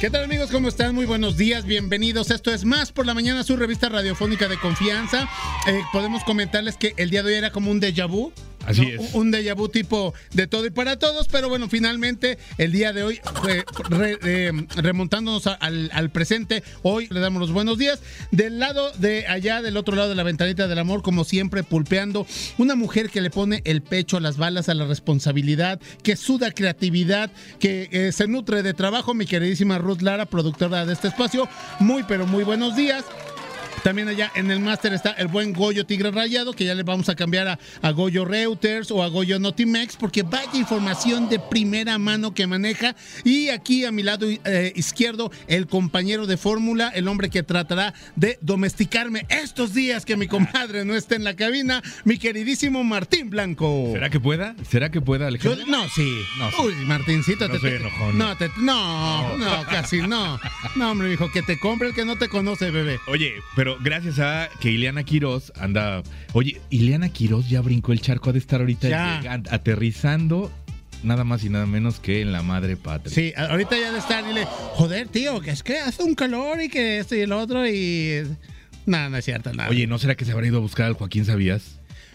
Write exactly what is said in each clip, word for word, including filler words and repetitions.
¿Qué tal, amigos? ¿Cómo están? Muy buenos días, bienvenidos. Esto es Más por la Mañana, su revista radiofónica de confianza. Eh, podemos comentarles que el día de hoy era como un déjà vu. Así ¿no? es. Un déjà vu tipo de todo y para todos, pero bueno, finalmente el día de hoy, re, re, eh, remontándonos a, al, al presente, hoy le damos los buenos días. Del lado de allá, del otro lado de la ventanita del amor, como siempre, pulpeando, una mujer que le pone el pecho a las balas, a la responsabilidad, que suda creatividad, que eh, se nutre de trabajo, mi queridísima Ruth Lara, productora de este espacio. Muy, pero muy buenos días. También allá en el máster está el buen Goyo Tigre Rayado, que ya le vamos a cambiar a, a Goyo Reuters o a Goyo Notimex, porque vaya información de primera mano que maneja. Y aquí a mi lado eh, izquierdo, el compañero de fórmula, el hombre que tratará de domesticarme estos días que mi comadre no esté en la cabina, mi queridísimo Martín Blanco. ¿Será que pueda? ¿Será que pueda, Alejandro? Yo, no, sí. No, sí. Uy, Martincito. No te, soy te, enojón. No, te, no, no, casi no. No, hombre, hijo, que te compre el que no te conoce, bebé. Oye, pero gracias a que Ileana Quiroz anda... Oye, Ileana Quiroz ya brincó el charco, ha de estar ahorita llegando, aterrizando nada más y nada menos que en la madre patria. Sí, ahorita ya de estar, dile, joder, tío, que es que hace un calor y que esto y el otro y... Nada, no es cierto, nada. Oye, ¿no será que se habrá ido a buscar al Joaquín Sabías?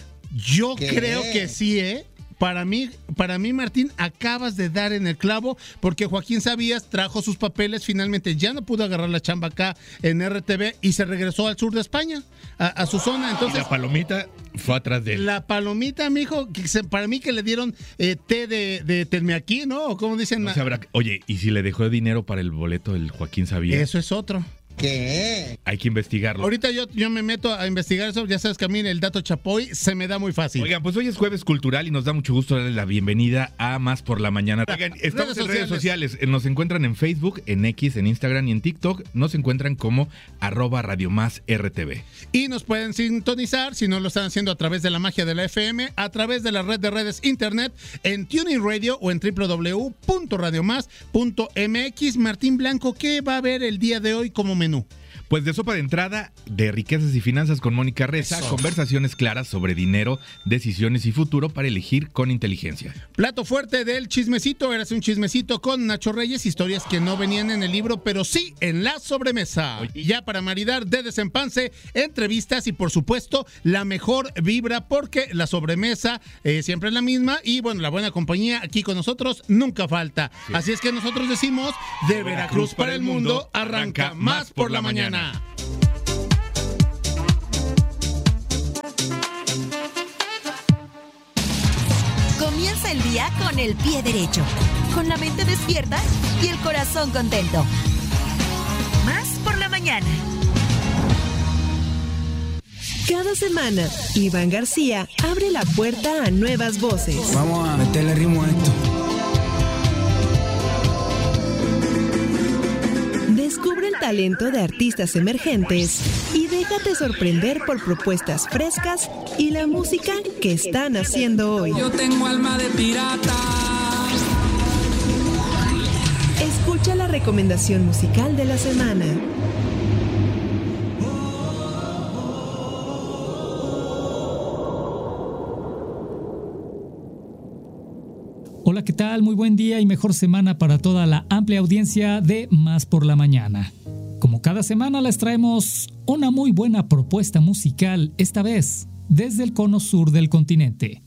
Yo ¿Qué? creo que sí, ¿eh? Para mí, para mí, Martín, acabas de dar en el clavo, porque Joaquín Sabías trajo sus papeles, finalmente ya no pudo agarrar la chamba acá en R T V y se regresó al sur de España, a, a su zona. Entonces, Y la palomita fue atrás de él. La palomita, mijo, que se, para mí que le dieron eh, té de, de tenme aquí, ¿no? O como dicen. No se habrá... Oye, ¿y si le dejó dinero para el boleto del Joaquín Sabías? Eso es otro. ¿Qué? Hay que investigarlo. Ahorita yo, yo me meto a investigar eso, ya sabes que a mí el dato Chapoy se me da muy fácil. Oigan, pues hoy es Jueves Cultural y nos da mucho gusto darle la bienvenida a Más por la Mañana. Oigan, estamos Redes en redes sociales. sociales. Nos encuentran en Facebook, en X, en Instagram y en TikTok. Nos encuentran como arroba Radio Más R T V. Y nos pueden sintonizar, si no lo están haciendo a través de la magia de la F M, a través de la red de redes internet, en Tuning Radio o en doble u doble u doble u punto radio más punto m x. Martín Blanco, ¿qué va a haber el día de hoy como menú? Pues de sopa de entrada, de riquezas y finanzas con Mónica Reza, Eso. conversaciones claras sobre dinero, decisiones y futuro para elegir con inteligencia. Plato fuerte del chismecito, eras un chismecito con Nacho Reyes, historias que no venían en el libro, pero sí en la sobremesa. Y ya para maridar de desempance, entrevistas y por supuesto la mejor vibra, porque la sobremesa eh, siempre es la misma y bueno, la buena compañía aquí con nosotros nunca falta. Sí. Así es que nosotros decimos, de Veracruz para el mundo, arranca Más por la Mañana. Comienza el día con el pie derecho, con la mente despierta y el corazón contento. Más por la mañana. Cada semana, Iván García abre la puerta a nuevas voces. Vamos a meterle ritmo a esto. Descubre el talento de artistas emergentes y déjate sorprender por propuestas frescas y la música que están haciendo hoy. Yo tengo alma de pirata. Escucha la recomendación musical de la semana. Hola, ¿qué tal? Muy buen día y mejor semana para toda la amplia audiencia de Más por la Mañana. Como cada semana les traemos una muy buena propuesta musical, esta vez desde el cono sur del continente.